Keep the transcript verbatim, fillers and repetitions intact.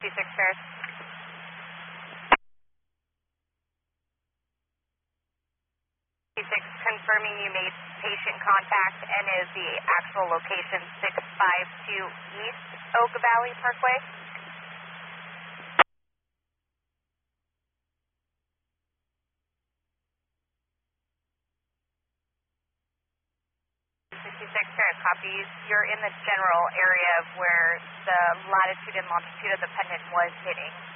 six Ferris. six confirming you made patient contact and is the actual location six five two East Oak Valley Parkway. sixty-six Ferris copies. You're in the general area of where the latitude and longitude of the pendant was hitting.